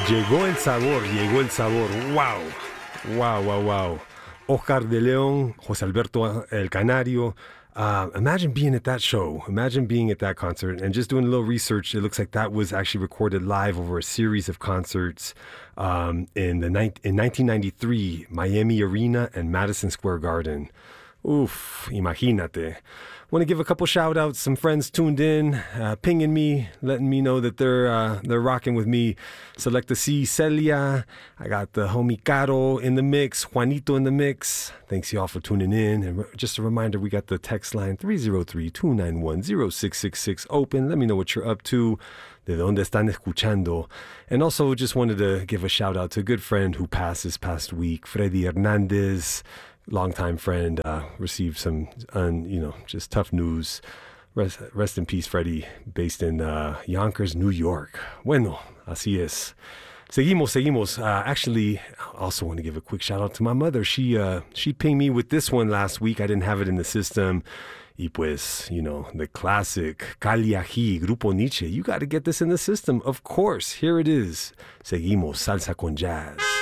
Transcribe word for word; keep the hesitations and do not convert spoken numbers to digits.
Llegó el sabor, llegó el sabor. Wow, wow, wow, wow. Oscar de Leon, José Alberto El Canario. Uh, imagine being at that show. Imagine being at that concert and just doing a little research. It looks like that was actually recorded live over a series of concerts um, in the ni- in nineteen ninety-three, Miami Arena and Madison Square Garden. Oof, imagínate. Want to give a couple shout outs. Some friends tuned in, uh, pinging me, letting me know that they're uh, they're rocking with me. Selecta C, Celia. I got the homie Caro in the mix, Juanito in the mix. Thanks y'all for tuning in. And re- just a reminder, we got the text line three oh three, two nine one, oh six six six open. Let me know what you're up to. De donde están escuchando. And also just wanted to give a shout out to a good friend who passed this past week, Freddy Hernandez. Longtime friend, uh, received some, un, you know, just tough news. Rest, rest in peace, Freddie, based in uh, Yonkers, New York. Bueno, así es. Seguimos, seguimos. Uh, actually, I also want to give a quick shout out to my mother. She uh, she pinged me with this one last week. I didn't have it in the system. Y pues, you know, the classic Calle Ají, Grupo Nietzsche. You got to get this in the system. Of course, here it is. Seguimos, salsa con jazz.